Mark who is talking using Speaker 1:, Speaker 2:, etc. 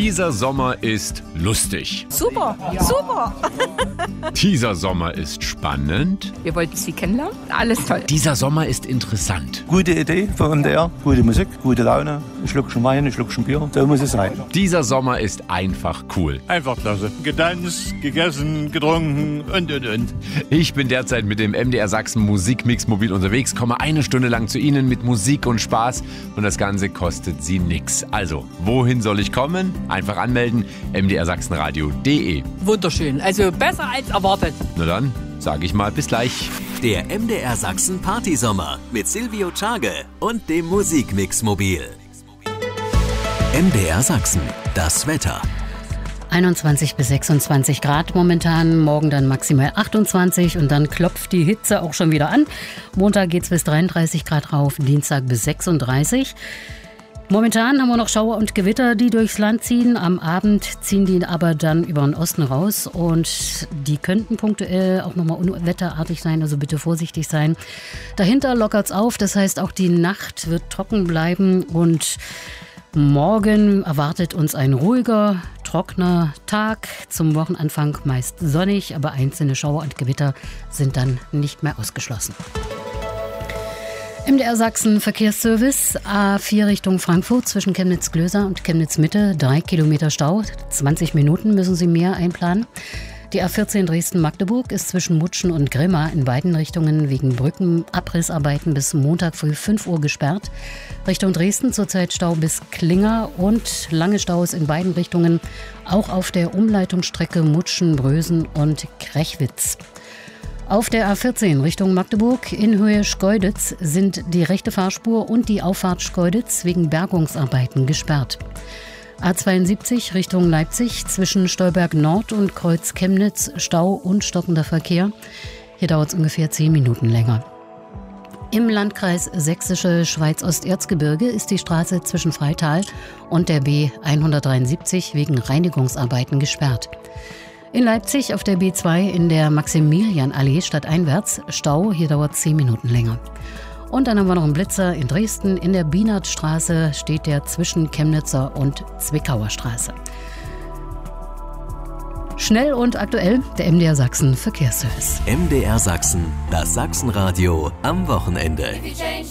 Speaker 1: Dieser Sommer ist lustig.
Speaker 2: Super, super.
Speaker 1: Dieser Sommer ist spannend.
Speaker 2: Wir wollten Sie kennenlernen. Alles toll.
Speaker 1: Dieser Sommer ist interessant.
Speaker 3: Gute Idee für MDR, gute Musik, gute Laune, ein Schluckchen Wein, ein Schluckchen Bier, so muss es sein.
Speaker 1: Dieser Sommer ist einfach cool.
Speaker 4: Einfach klasse. Getanzt, gegessen, getrunken und.
Speaker 1: Ich bin derzeit mit dem MDR Sachsen Musikmix mobil unterwegs, komme eine Stunde lang zu Ihnen mit Musik und Spaß und das Ganze kostet Sie nix. Also, wohin soll ich kommen? Einfach anmelden, mdrsachsenradio.de.
Speaker 2: Wunderschön. Also besser als erwartet.
Speaker 1: Na dann, sage ich mal bis gleich.
Speaker 5: Der MDR Sachsen Partysommer mit Silvio Tschage und dem Musikmix mobil. MDR Sachsen, das Wetter.
Speaker 6: 21 bis 26 Grad momentan, morgen dann maximal 28 und dann klopft die Hitze auch schon wieder an. Montag geht's bis 33 Grad rauf, Dienstag bis 36. Momentan haben wir noch Schauer und Gewitter, die durchs Land ziehen. Am Abend ziehen die aber dann über den Osten raus und die könnten punktuell auch nochmal unwetterartig sein, also bitte vorsichtig sein. Dahinter lockert's auf, das heißt auch die Nacht wird trocken bleiben und morgen erwartet uns ein ruhiger, trockener Tag. Zum Wochenanfang meist sonnig, aber einzelne Schauer und Gewitter sind dann nicht mehr ausgeschlossen. MDR Sachsen Verkehrsservice, A4 Richtung Frankfurt zwischen Chemnitz-Glöser und Chemnitz-Mitte, 3 Kilometer Stau, 20 Minuten müssen Sie mehr einplanen. Die A14 Dresden-Magdeburg ist zwischen Mutschen und Grimma in beiden Richtungen wegen Brückenabrissarbeiten bis Montag früh 5 Uhr gesperrt. Richtung Dresden zurzeit Stau bis Klinger und lange Staus in beiden Richtungen, auch auf der Umleitungsstrecke Mutschen-Brösen und Krechwitz. Auf der A14 Richtung Magdeburg in Höhe Schkeuditz sind die rechte Fahrspur und die Auffahrt Schkeuditz wegen Bergungsarbeiten gesperrt. A72 Richtung Leipzig zwischen Stolberg Nord und Kreuz Chemnitz Stau und stockender Verkehr. Hier dauert es ungefähr 10 Minuten länger. Im Landkreis Sächsische Schweiz-Osterzgebirge ist die Straße zwischen Freital und der B 173 wegen Reinigungsarbeiten gesperrt. In Leipzig auf der B2 in der Maximilianallee stadteinwärts Stau, hier dauert 10 Minuten länger. Und dann haben wir noch einen Blitzer in Dresden. In der Bienertstraße steht der zwischen Chemnitzer und Zwickauer Straße. Schnell und aktuell der MDR Sachsen Verkehrsservice.
Speaker 5: MDR Sachsen, das Sachsenradio am Wochenende.